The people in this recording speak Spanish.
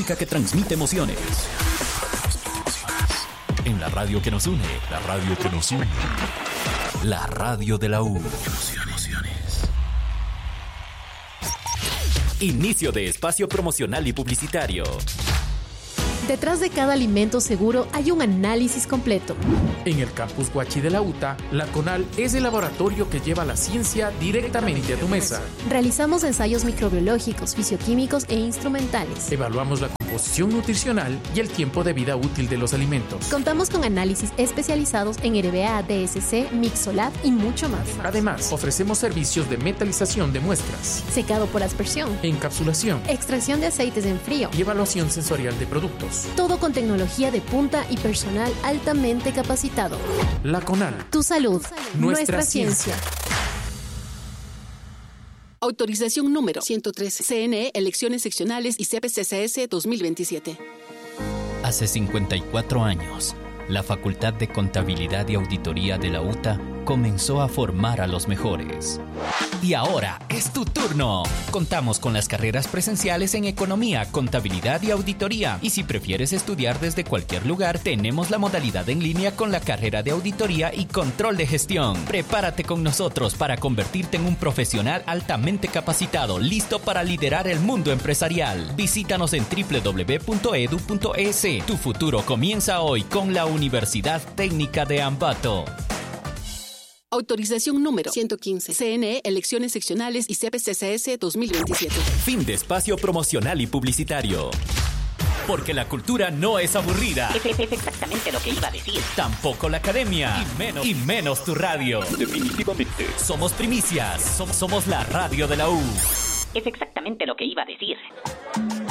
música que transmite emociones. En la radio que nos une, la radio que nos une. La radio de la U. Inicio de espacio promocional y publicitario. Detrás de cada alimento seguro hay un análisis completo. En el campus Guachi de la UTA, la CONAL es el laboratorio que lleva la ciencia directamente a tu mesa. Realizamos ensayos microbiológicos, fisioquímicos e instrumentales. Evaluamos la composición nutricional y el tiempo de vida útil de los alimentos. Contamos con análisis especializados en RBA, DSC, Mixolab y mucho más. Además, ofrecemos servicios de metalización de muestras, secado por aspersión, encapsulación, extracción de aceites en frío y evaluación sensorial de productos. Todo con tecnología de punta y personal altamente capacitado. La CONAL. Tu salud, nuestra ciencia. Autorización número 113. CNE, Elecciones Seccionales y CPCCS 2027. Hace 54 años, la Facultad de Contabilidad y Auditoría de la UTA comenzó a formar a los mejores. Y ahora es tu turno. Contamos con las carreras presenciales en Economía, Contabilidad y Auditoría. Y si prefieres estudiar desde cualquier lugar, tenemos la modalidad en línea con la carrera de Auditoría y Control de Gestión. Prepárate con nosotros para convertirte en un profesional altamente capacitado, listo para liderar el mundo empresarial. Visítanos en www.edu.es. Tu futuro comienza hoy con la Universidad Técnica de Ambato. Autorización número 115. CNE, Elecciones Seccionales y CPCCS 2027. Fin de espacio promocional y publicitario. Porque la cultura no es aburrida. Es exactamente lo que iba a decir. Tampoco la academia. Y menos tu radio. Definitivamente. Somos primicias. Somos la radio de la U. Es exactamente lo que iba a decir.